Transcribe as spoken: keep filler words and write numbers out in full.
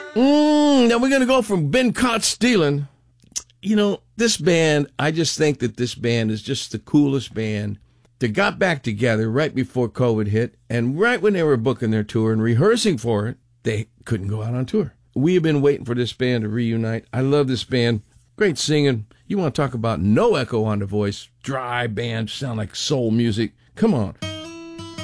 Mm, now we're going to go from Been Caught Stealing. You know, this band, I just think that this band is just the coolest band. They got back together right before COVID hit, and right when they were booking their tour and rehearsing for it, they couldn't go out on tour. We have been waiting for this band to reunite. I love this band. Great singing. You want to talk about no echo on the voice. Dry band, sound like soul music. Come on.